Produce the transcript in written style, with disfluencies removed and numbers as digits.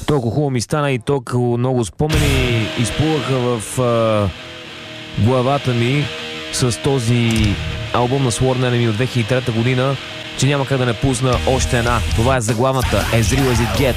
Толкова хубаво ми стана и толкова много спомени изплуваха в главата ми с този албум на Sworn Enemy от 2003 година, че няма как да не пусна още една. Това е заглавната As Real As It Gets.